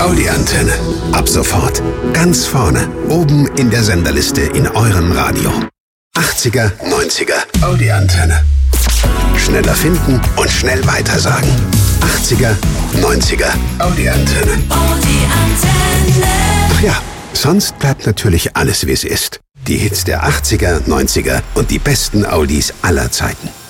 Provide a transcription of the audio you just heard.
Audi Antenne. Ab sofort ganz vorne, oben in der Senderliste in eurem Radio. 80er, 90er, Audi Antenne. Schneller finden und schnell weitersagen. 80er, 90er, Audi Antenne. Audi Antenne. Ach ja, sonst bleibt natürlich alles, wie es ist. Die Hits der 80er, 90er und die besten Audis aller Zeiten.